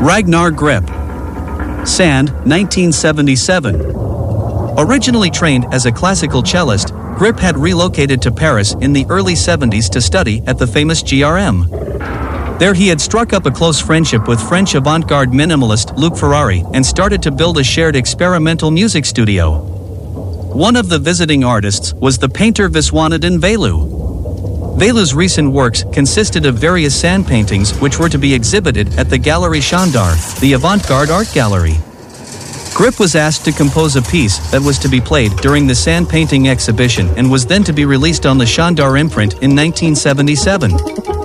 Ragnar Grip. Sand, 1977. Originally trained as a classical cellist, Grip had relocated to Paris in the early 70s to study at the famous GRM. There he had struck up a close friendship with French avant-garde minimalist Luc Ferrari and started to build a shared experimental music studio. One of the visiting artists was the painter Viswanathan Velu. Velu's recent works consisted of various sand paintings which were to be exhibited at the Galerie Chandar, the avant-garde art gallery. Grip was asked to compose a piece that was to be played during the sand painting exhibition and was then to be released on the Chandar imprint in 1977.